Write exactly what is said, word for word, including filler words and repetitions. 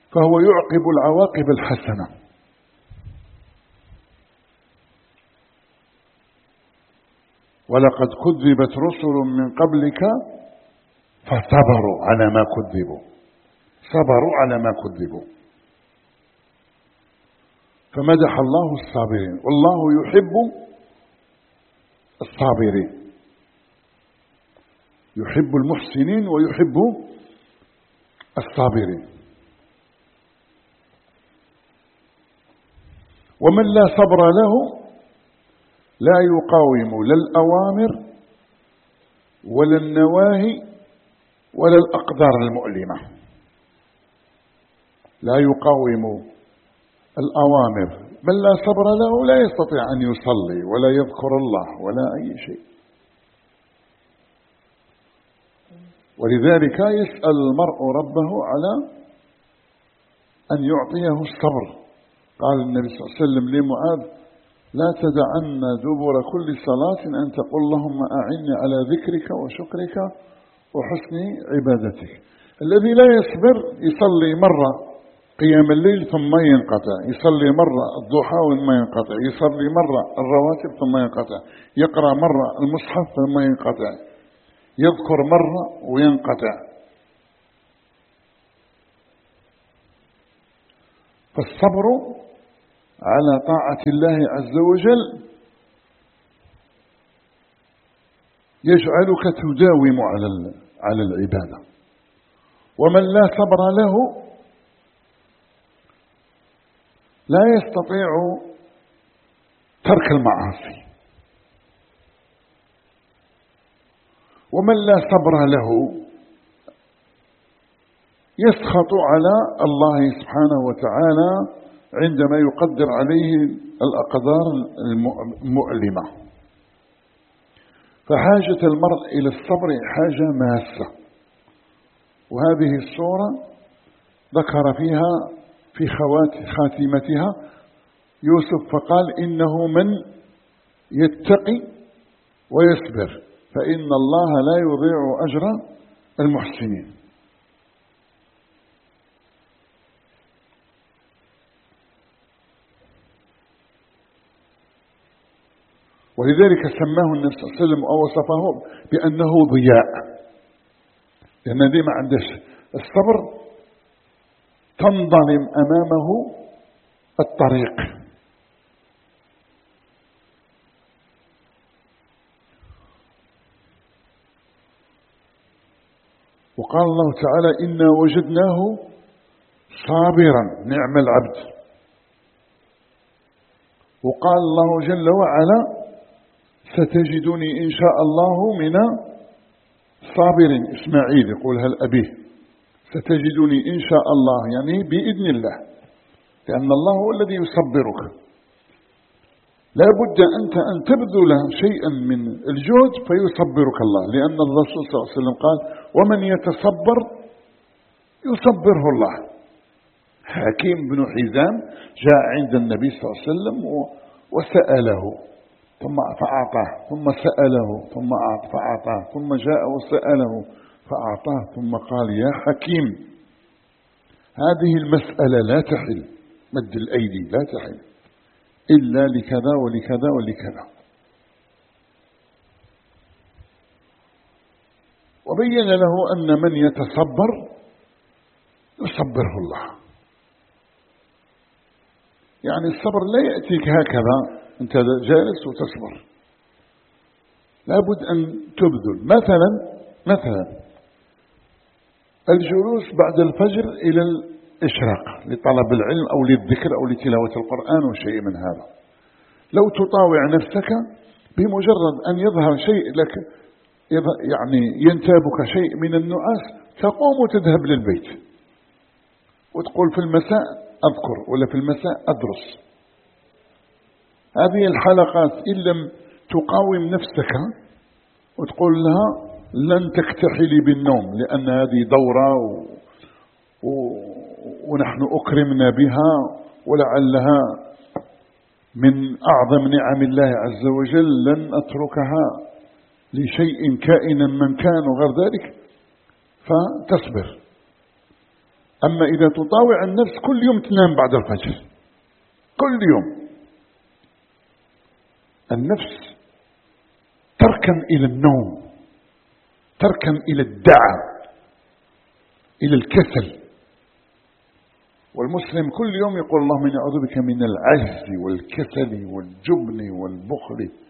فهو يعقب العواقب الحسنة. ولقد كذبت رسل من قبلك فصبروا على ما كذبوا، صبروا على ما كذبوا. فمدح الله الصابرين، والله يحب الصابرين، يحب المحسنين ويحب الصابرين. ومن لا صبر له لا يقاوم لا الأوامر ولا النواهي ولا الأقدار المؤلمة. لا يقاوم الأوامر، من لا صبر له لا يستطيع أن يصلي ولا يذكر الله ولا أي شيء. ولذلك يسأل المرء ربه على أن يعطيه الصبر. قال النبي صلى الله عليه وسلم لمعاذ: لا تدعن دبر كل صلاة أن تقول اللهم أعني على ذكرك وشكرك وحسن عبادتك. الذي لا يصبر يصلي مرة قيام الليل ثم ينقطع، يصلي مرة الضحى ثم ينقطع، يصلي مرة الرواتب ثم ينقطع، يقرأ مرة المصحف ثم ينقطع، يذكر مرة وينقطع. فالصبر على طاعة الله عز وجل يجعلك تداوم على على العبادة. ومن لا صبر له لا يستطيع ترك المعاصي. ومن لا صبر له يسخط على الله سبحانه وتعالى عندما يقدر عليه الأقدار المؤلمة. فحاجة المرء إلى الصبر حاجة ماسة. وهذه السورة ذكر فيها في خاتمتها يوسف فقال: إنه من يتقي ويصبر فإن الله لا يضيع أجر المحسنين. ولذلك سماه النبي صلى الله عليه وسلم أو وصفه بأنه ضياء، لأن دي ما عندش الصبر تنظلم أمامه الطريق. وقال الله تعالى: إنا وجدناه صابرا نعم العبد. وقال الله جل وعلا: ستجدني إن شاء الله من صابرين. إسماعيل يقول هل أبيه ستجدني إن شاء الله، يعني بإذن الله، لأن الله هو الذي يصبرك. لا بد أنت أن تبذل شيئا من الجهد فيصبرك الله، لأن الرسول صلى الله عليه وسلم قال: ومن يتصبر يصبره الله. حكيم بن حزام جاء عند النبي صلى الله عليه وسلم وسأله ثم فأعطاه، ثم سأله ثم فأعطاه، ثم جاء وسأله فأعطاه، ثم قال: يا حكيم هذه المسألة لا تحل، مد الأيدي لا تحل إلا لكذا ولكذا ولكذا. وبين له أن من يتصبر يصبره الله. يعني الصبر لا يأتيك هكذا أنت جالس وتصبر، لابد أن تبذل. مثلا مثلا الجلوس بعد الفجر إلى الإشراق لطلب العلم أو للذكر أو لتلاوة القرآن وشيء من هذا. لو تطاوع نفسك بمجرد أن يظهر شيء لك، يعني ينتابك شيء من النعاس، تقوم وتذهب للبيت وتقول في المساء أذكر ولا في المساء أدرس. هذه الحلقات إن لم تقاوم نفسك وتقول لها لن تكتحلي بالنوم لأن هذه دورة و... و... ونحن أكرمنا بها ولعلها من أعظم نعم الله عز وجل، لن أتركها لشيء كائنا من كان وغير ذلك، فتصبر. أما إذا تطاوع النفس كل يوم تنام بعد الفجر، كل يوم النفس تركن إلى النوم، تركن إلى الدعة، إلى الكسل. والمسلم كل يوم يقول اللهم إني أعوذ بك من العجز والكسل والجبن والبخل